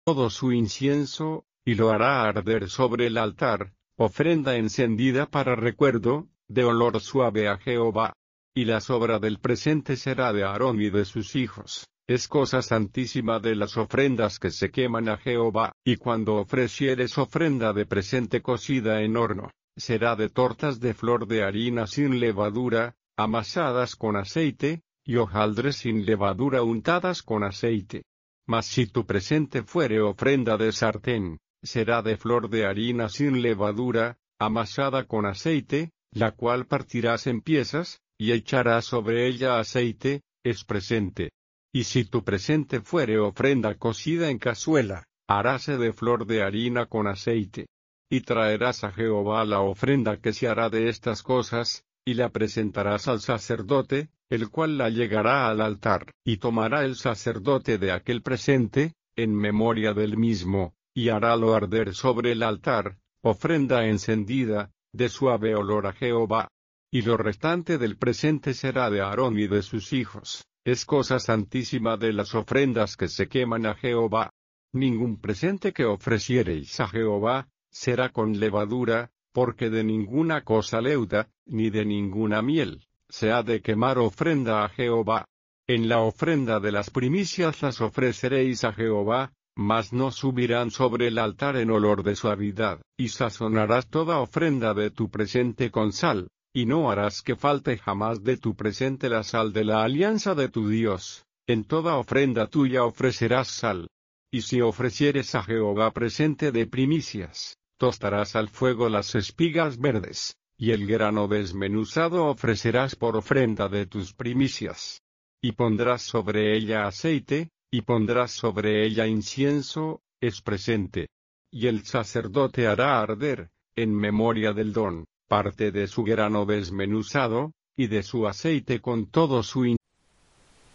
todo su incienso, y lo hará arder sobre el altar, ofrenda encendida para recuerdo, de olor suave a Jehová. Y la sobra del presente será de Aarón y de sus hijos, es cosa santísima de las ofrendas que se queman a Jehová. Y cuando ofrecieres ofrenda de presente cocida en horno, será de tortas de flor de harina sin levadura, amasadas con aceite, y hojaldres sin levadura untadas con aceite. Mas si tu presente fuere ofrenda de sartén, será de flor de harina sin levadura, amasada con aceite, la cual partirás en piezas, y echarás sobre ella aceite, es presente. Y si tu presente fuere ofrenda cocida en cazuela, haráse de flor de harina con aceite. Y traerás a Jehová la ofrenda que se hará de estas cosas, y la presentarás al sacerdote, el cual la llegará al altar, y tomará el sacerdote de aquel presente, en memoria del mismo, y harálo arder sobre el altar, ofrenda encendida, de suave olor a Jehová. Y lo restante del presente será de Aarón y de sus hijos, es cosa santísima de las ofrendas que se queman a Jehová. Ningún presente que ofreciereis a Jehová, será con levadura, porque de ninguna cosa leuda, ni de ninguna miel, se ha de quemar ofrenda a Jehová. En la ofrenda de las primicias las ofreceréis a Jehová, mas no subirán sobre el altar en olor de suavidad, y sazonarás toda ofrenda de tu presente con sal, y no harás que falte jamás de tu presente la sal de la alianza de tu Dios, en toda ofrenda tuya ofrecerás sal. Y si ofrecieres a Jehová presente de primicias, tostarás al fuego las espigas verdes, y el grano desmenuzado ofrecerás por ofrenda de tus primicias. Y pondrás sobre ella aceite, y pondrás sobre ella incienso, es presente. Y el sacerdote hará arder, en memoria del don, parte de su grano desmenuzado, y de su aceite con todo su